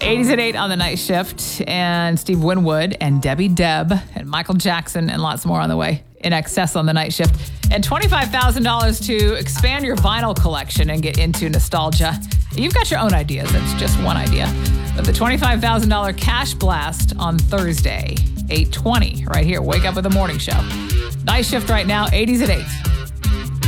80s at 8 on the night shift. And Steve Winwood and Debbie Deb and Michael Jackson and lots more on the way. In excess on the night shift. And $25,000 to expand your vinyl collection and get into nostalgia. You've got your own ideas. That's just one idea. But the $25,000 cash blast on Thursday, 8:20, right here. Wake up with the morning show. Night shift right now, 80s at 8.